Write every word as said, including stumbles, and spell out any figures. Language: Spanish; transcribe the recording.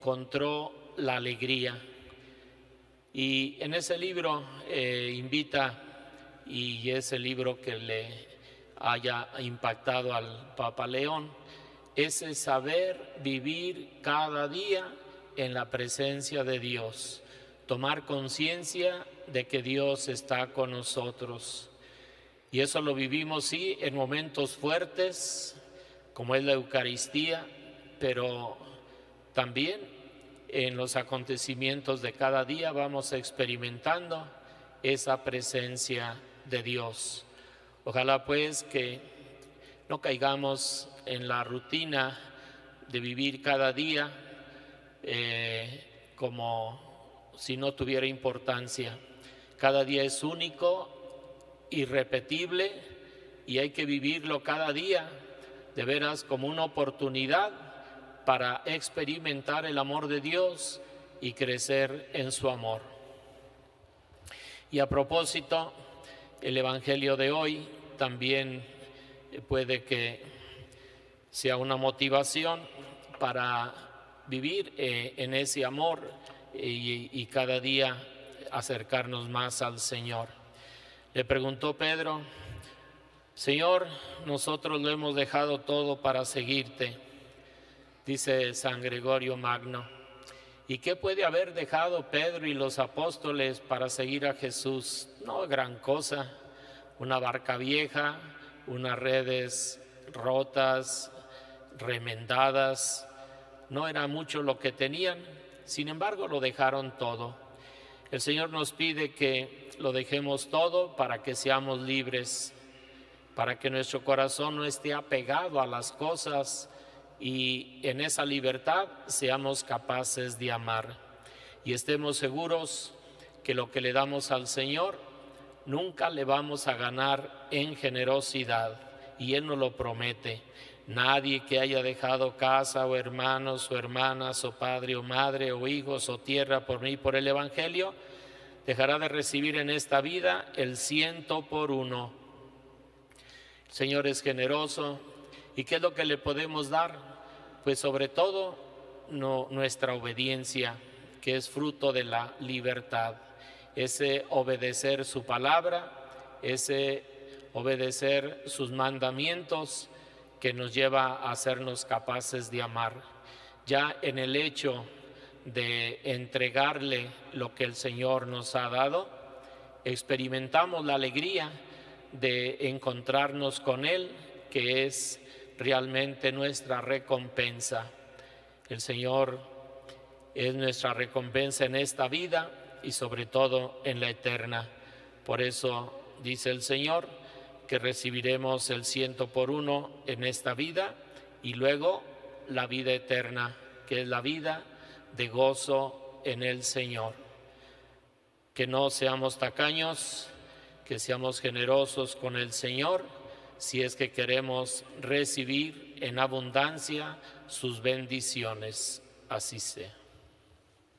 encontró la alegría. Y en ese libro eh, invita, y es el libro que le haya impactado al Papa León, ese saber vivir cada día en la presencia de Dios, tomar conciencia de que Dios está con nosotros. Y eso lo vivimos, sí, en momentos fuertes, como es la Eucaristía, pero también en los acontecimientos de cada día vamos experimentando esa presencia de Dios. Ojalá pues que no caigamos en la rutina de vivir cada día eh, como si no tuviera importancia. Cada día es único, irrepetible, y hay que vivirlo cada día de veras como una oportunidad para experimentar el amor de Dios y crecer en su amor. Y a propósito, el Evangelio de hoy también puede que sea una motivación para vivir eh, en ese amor y, y cada día acercarnos más al Señor. Le preguntó Pedro: Señor, nosotros lo hemos dejado todo para seguirte. Dice San Gregorio Magno: ¿y qué puede haber dejado Pedro y los apóstoles para seguir a Jesús? No gran cosa, una barca vieja, unas redes rotas, remendadas, no era mucho lo que tenían, sin embargo lo dejaron todo. El Señor nos pide que lo dejemos todo para que seamos libres, para que nuestro corazón no esté apegado a las cosas y en esa libertad seamos capaces de amar. Y estemos seguros que lo que le damos al Señor nunca le vamos a ganar en generosidad, y Él nos lo promete. Nadie que haya dejado casa o hermanos o hermanas o padre o madre o hijos o tierra por mí, por el Evangelio, dejará de recibir en esta vida el ciento por uno. El Señor es generoso. ¿Y qué es lo que le podemos dar? Pues sobre todo no, nuestra obediencia, que es fruto de la libertad. Ese obedecer su palabra, ese obedecer sus mandamientos que nos lleva a hacernos capaces de amar. Ya en el hecho de entregarle lo que el Señor nos ha dado, experimentamos la alegría de encontrarnos con Él, que es realmente nuestra recompensa. El Señor es nuestra recompensa en esta vida y sobre todo en la eterna. Por eso dice el Señor que recibiremos el ciento por uno en esta vida y luego la vida eterna, que es la vida de gozo en el Señor. Que no seamos tacaños, que seamos generosos con el Señor, si es que queremos recibir en abundancia sus bendiciones. Así sea.